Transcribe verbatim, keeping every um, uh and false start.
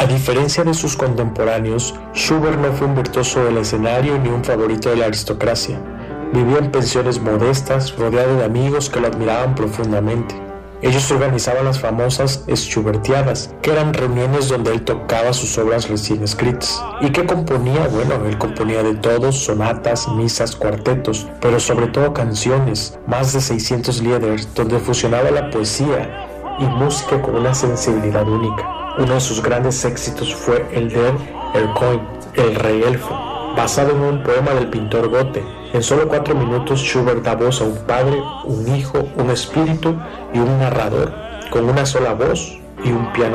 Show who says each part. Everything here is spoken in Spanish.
Speaker 1: A diferencia de sus contemporáneos, Schubert no fue un virtuoso del escenario ni un favorito de la aristocracia. Vivió en pensiones modestas, rodeado de amigos que lo admiraban profundamente. Ellos organizaban las famosas Schubertiadas, que eran reuniones donde él tocaba sus obras recién escritas. ¿Y qué componía? Bueno, él componía de todos, sonatas, misas, cuartetos, pero sobre todo canciones, más de seiscientos lieders, donde fusionaba la poesía y música con una sensibilidad única. Uno de sus grandes éxitos fue el de Erlkönig, el rey elfo, basado en un poema del pintor Goethe. En solo cuatro minutos Schubert da voz a un padre, un hijo, un espíritu y un narrador, con una sola voz y un piano